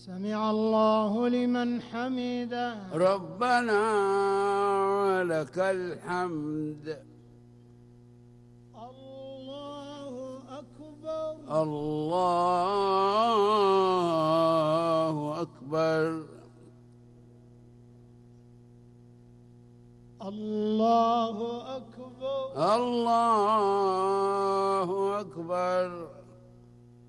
سمع الله لمن حمده. ربنا لك الحمد. الله أكبر. الله أكبر. الله أكبر. الله أكبر.